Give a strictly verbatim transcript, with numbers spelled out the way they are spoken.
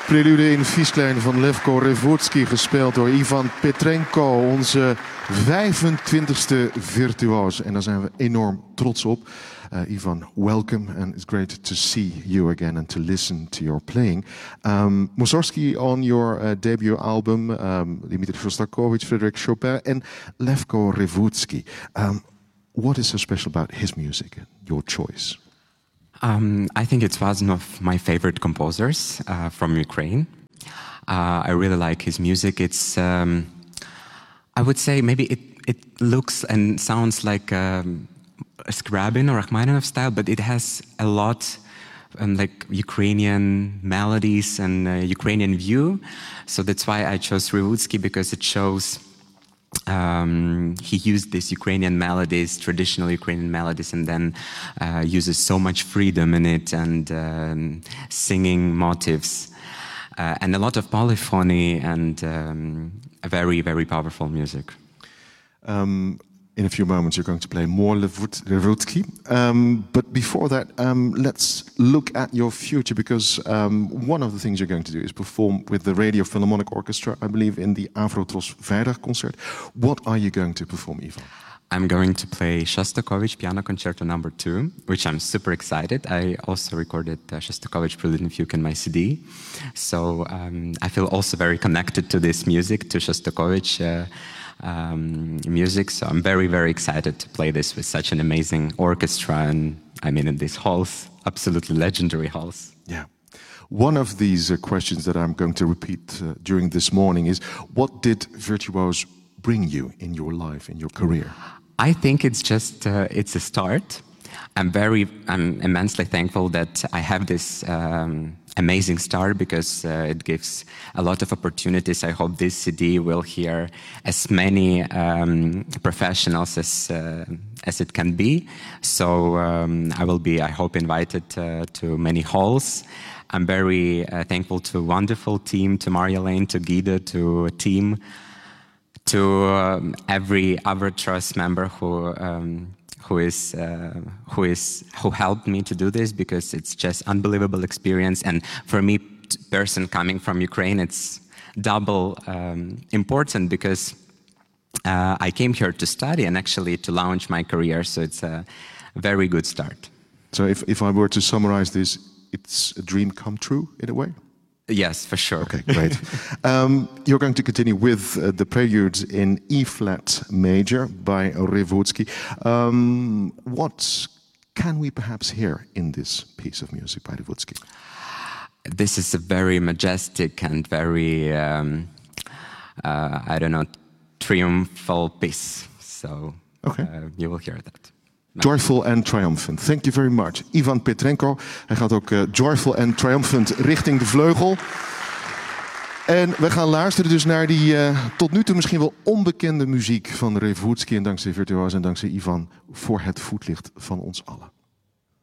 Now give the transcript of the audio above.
Prelude in Viesklein van Levko Revutsky, gespeeld door Ivan Petrenko, onze vijfentwintigste virtuoos. En daar zijn we enorm trots op. Uh, Ivan, welcome, and it's great to see you again and to listen to your playing. Um, Mussorgsky on your uh, debut album, um, Dmitri Shostakovich, Frédéric Chopin, and Levko Revutsky. Um, what is so special about his music, your choice? Um, I think it's one of my favorite composers uh, from Ukraine. Uh, I really like his music. It's, um, I would say, maybe it, it looks and sounds like um, a Scriabin or Rachmaninoff style, but it has a lot um, like Ukrainian melodies and uh, Ukrainian view. So that's why I chose Revutsky, because it shows Um, he used these Ukrainian melodies, traditional Ukrainian melodies, and then uh, uses so much freedom in it and um, singing motifs uh, and a lot of polyphony and um, a very, very powerful music. Um, in a few moments you're going to play more Revutsky. Um, but before that, um, let's look at your future, because um, one of the things you're going to do is perform with the Radio Philharmonic Orchestra, I believe, in the Avrotros Vrijdag concert. What are you going to perform, Ivan? I'm going to play Shostakovich Piano Concerto number two, which I'm super excited. I also recorded uh, Shostakovich Prelude and Fugue in my C D. So um, I feel also very connected to this music, to Shostakovich uh, um, music. So I'm very, very excited to play this with such an amazing orchestra. And I mean, in these halls, absolutely legendary halls. Yeah. One of these uh, questions that I'm going to repeat uh, during this morning is, what did virtuose bring you in your life, in your career? I think it's just, uh, it's a start. I'm very, I'm immensely thankful that I have this um, amazing start, because uh, it gives a lot of opportunities. I hope this C D will hear as many um, professionals as, uh, as it can be. So um, I will be, I hope, invited uh, to many halls. I'm very uh, thankful to a wonderful team, to Maria Lane, to Guido, to a team, to um, every Avrotros member who um, who is uh, who is who helped me to do this, because it's just unbelievable experience. And for me, person coming from Ukraine, it's double um, important, because uh, I came here to study and actually to launch my career. So it's a very good start. So if if I were to summarize this, it's a dream come true in a way? Yes, for sure. Okay, great. um, you're going to continue with uh, the preludes in E-flat major by Revutsky. Um, what can we perhaps hear in this piece of music by Revutsky? This is a very majestic and very, um, uh, I don't know, triumphal piece. So okay. uh, you will hear that. Joyful and triumphant. Thank you very much. Ivan Petrenko. Hij gaat ook uh, joyful and triumphant richting de vleugel. En we gaan luisteren dus naar die uh, tot nu toe misschien wel onbekende muziek van Revutsky. En dankzij virtuoos en dankzij Ivan voor het voetlicht van ons allen.